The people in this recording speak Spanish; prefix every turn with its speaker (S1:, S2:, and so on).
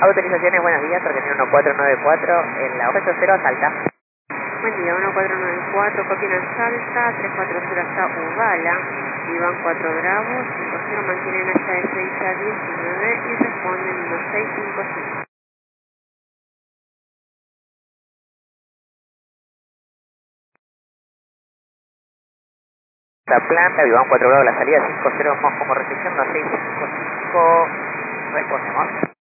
S1: Autorizaciones, buenos días, Argentina 1494, en la 80 a Salta.
S2: Buen día, 1494, Copina Salta, 340 hasta Ugala, Iván 4 Bravo, 50 mantienen hasta de 6 a 19 y responden 1655.
S1: La planta, Iván 4 Bravo, la salida 50, como recepción 1655, respondemos.